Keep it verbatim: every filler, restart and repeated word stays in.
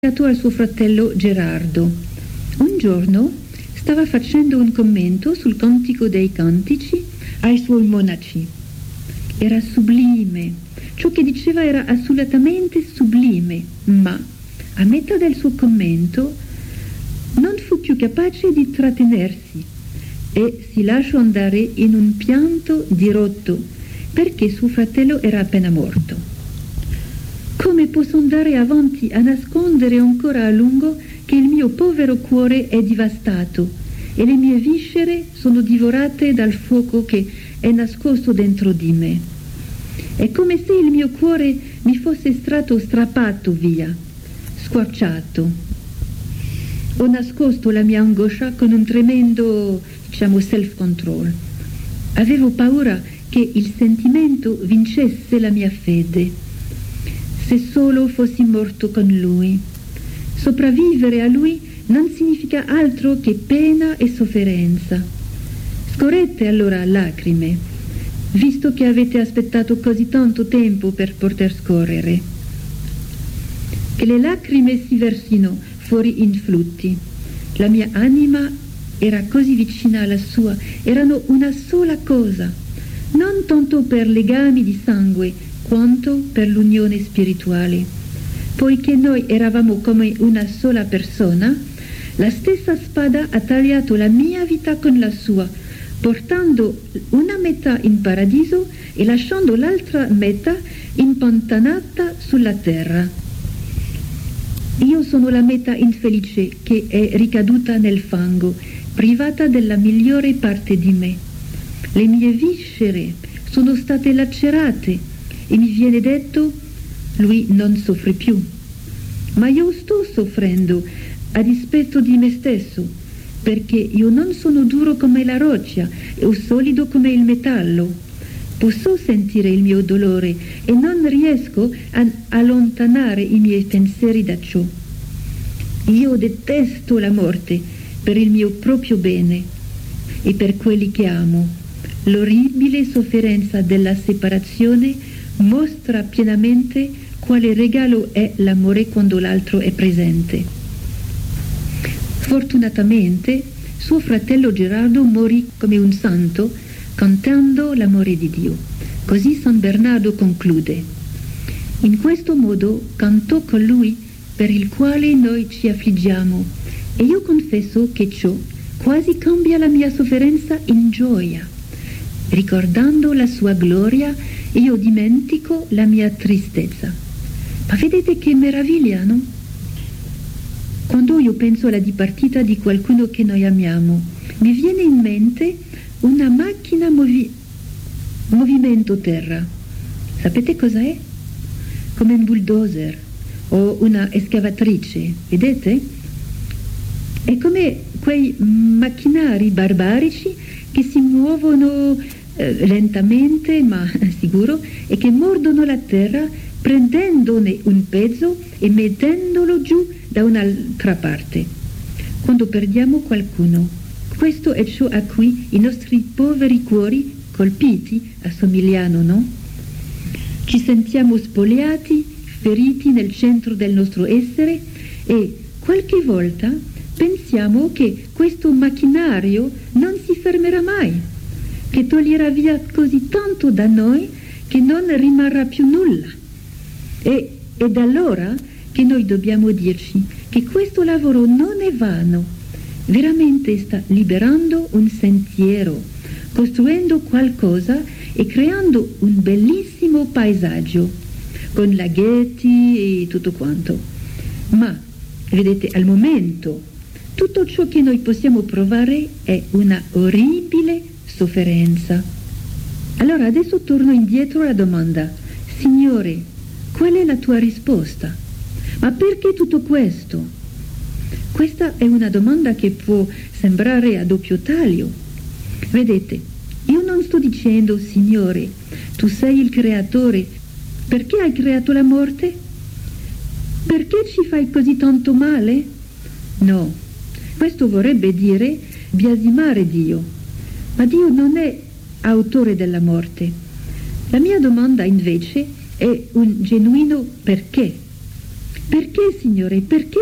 al suo fratello Gerardo. Un giorno stava facendo un commento sul Cantico dei Cantici ai suoi monaci. Era sublime, ciò che diceva era assolutamente sublime, ma a metà del suo commento non fu più capace di trattenersi e si lasciò andare in un pianto dirotto perché suo fratello era appena morto. Come posso andare avanti a nascondere ancora a lungo che il mio povero cuore è devastato e le mie viscere sono divorate dal fuoco che è nascosto dentro di me? È come se il mio cuore mi fosse stato strappato via, squarciato. Ho nascosto la mia angoscia con un tremendo, diciamo, self-control. Avevo paura che il sentimento vincesse la mia fede. Se solo fossi morto con lui. Sopravvivere a lui non significa altro che pena e sofferenza. Scorrete allora lacrime, visto che avete aspettato così tanto tempo per poter scorrere. Che le lacrime si versino fuori in flutti. La mia anima era così vicina alla sua, erano una sola cosa, non tanto per legami di sangue, quanto per l'unione spirituale. Poiché noi eravamo come una sola persona, la stessa spada ha tagliato la mia vita con la sua, portando una metà in paradiso e lasciando l'altra metà impantanata sulla terra. Io sono la metà infelice che è ricaduta nel fango, privata della migliore parte di me. Le mie viscere sono state lacerate e mi viene detto, lui non soffre più. Ma io sto soffrendo a dispetto di me stesso, perché io non sono duro come la roccia o solido come il metallo. Posso sentire il mio dolore e non riesco a allontanare i miei pensieri da ciò. Io detesto la morte per il mio proprio bene e per quelli che amo. L'orribile sofferenza della separazione mostra pienamente quale regalo è l'amore quando l'altro è presente. Fortunatamente suo fratello Gerardo morì come un santo cantando l'amore di Dio. Così San Bernardo conclude: in questo modo cantò colui per il quale noi ci affliggiamo, e io confesso che ciò quasi cambia la mia sofferenza in gioia. Ricordando la sua gloria, io dimentico la mia tristezza. Ma vedete che meraviglia, no? Quando io penso alla dipartita di qualcuno che noi amiamo, mi viene in mente una macchina movi- movimento terra. Sapete cos'è? Come un bulldozer o una escavatrice, vedete? È come quei macchinari barbarici che si muovono eh, lentamente ma sicuro e che mordono la terra prendendone un pezzo e mettendolo giù da un'altra parte. Quando perdiamo qualcuno, questo è ciò a cui i nostri poveri cuori colpiti assomigliano, no? Ci sentiamo spogliati, feriti nel centro del nostro essere e qualche volta pensiamo che questo macchinario non si fermerà mai, che toglierà via così tanto da noi che non rimarrà più nulla. E, ed allora che noi dobbiamo dirci che questo lavoro non è vano, veramente sta liberando un sentiero, costruendo qualcosa e creando un bellissimo paesaggio, con laghetti e tutto quanto. Ma, vedete, al momento tutto ciò che noi possiamo provare è una orribile sofferenza. Allora adesso torno indietro alla domanda: Signore, qual è la tua risposta? Ma perché tutto questo? Questa è una domanda che può sembrare a doppio taglio. Vedete, io non sto dicendo, Signore, tu sei il creatore, perché hai creato la morte? Perché ci fai così tanto male? No, questo vorrebbe dire biasimare Dio, ma Dio non è autore della morte. La mia domanda invece è un genuino perché. Perché, signore, perché